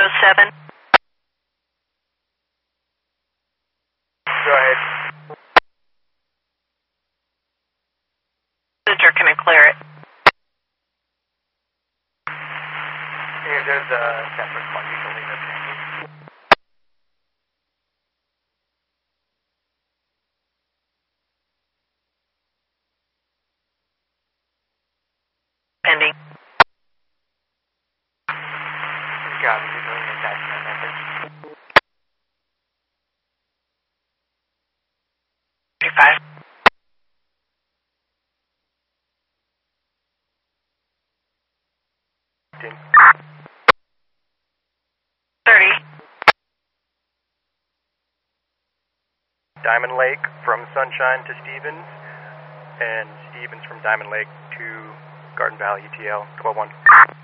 107. Go ahead. Can I clear it? There's a separate one. You can leave it. Pending. Got it. You're doing attachment message. 35. Ding. 30. Diamond Lake from Sunshine to Stevens, and Stevens from Diamond Lake to Garden Valley ETL 12-1.